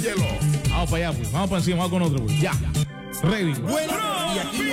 Vamos para allá, pues. Vamos para encima, vamos con otro, pues. Ya. Ready. Bueno, y aquí